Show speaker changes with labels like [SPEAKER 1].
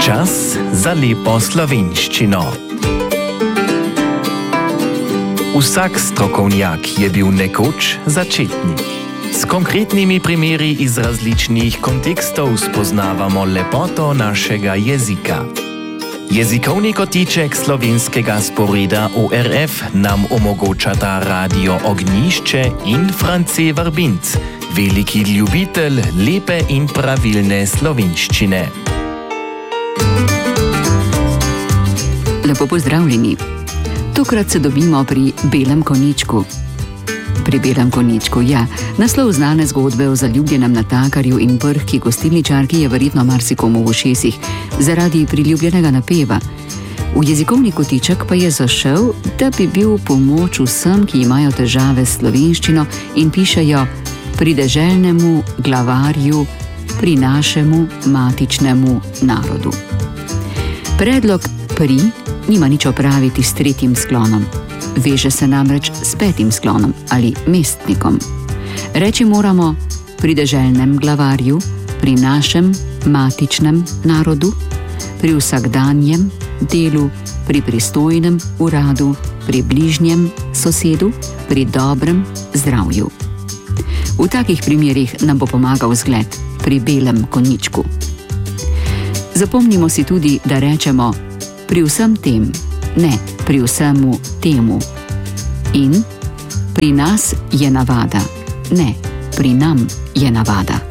[SPEAKER 1] Čas za lepo slovenščino. Vsak strokovnjak je bil nekoč začetnik. S konkretnimi primeri iz različnih kontekstov spoznavamo lepoto našega jezika. Jezikovni kotiček slovenskega sporeda ORF nam omogočata Radio Ognjišče in France Vrbinc, veliki ljubitelj lepe in pravilne slovenščine.
[SPEAKER 2] Lepo pozdravljeni. Tokrat se dobimo pri Belem konjičku. Pri Belem konjičku, ja, naslov znane zgodbe o zaljubljenem natakarju in brhki gostilničarki je verjetno marsikomu v ušesih zaradi priljubljenega napeva. V jezikovni kotiček pa je zašel, da bi bil v pomoč vsem, ki imajo težave s slovenščino in pišejo pri deželnemu glavarju, pri našemu matičnemu narodu. Predlog pri nima nič opraviti s tretjim sklonom. Veže se namreč s petim sklonom ali mestnikom. Reči moramo pri deželnem glavarju, pri našem matičnem narodu, pri vsakdanjem delu, pri pristojnem uradu, pri bližnjem sosedu, pri dobrem zdravju. V takih primerih nam bo pomagal zgled pri Belem konjičku. Zapomnimo si tudi, da rečemo pri vsem tem, ne pri vsemu temu. In pri nas je navada, ne pri nam je navada.